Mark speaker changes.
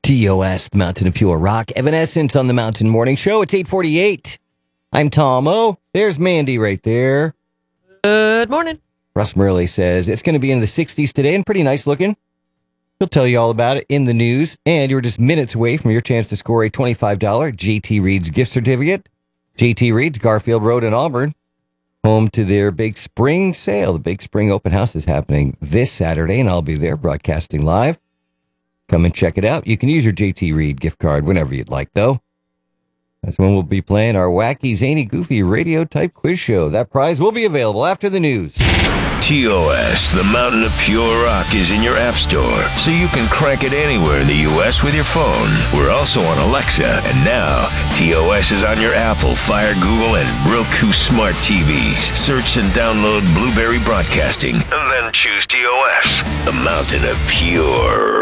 Speaker 1: TOS, the Mountain of Pure Rock. Evanescence on the Mountain Morning Show. It's 8:48. I'm Tom O. There's Mandy right there.
Speaker 2: Good morning.
Speaker 1: Russ Murley says it's going to be in the 60s today and pretty nice looking. He'll tell you all about it in the news. And you're just minutes away from your chance to score a $25 JT Reed's gift certificate. JT Reed's, Garfield Road in Auburn. Home to their big spring sale. The big spring open house is happening this Saturday, and I'll be there broadcasting live. Come and check it out. You can use your JT Reed gift card whenever you'd like, though. That's when we'll be playing our wacky, zany, goofy radio-type quiz show. That prize will be available after the news.
Speaker 3: TOS, the Mountain of Pure Rock, is in your app store, so you can crank it anywhere in the U.S. with your phone. We're also on Alexa, and now TOS is on your Apple, Fire, Google, and Roku smart TVs. Search and download Blueberry Broadcasting, and then choose TOS, the Mountain of Pure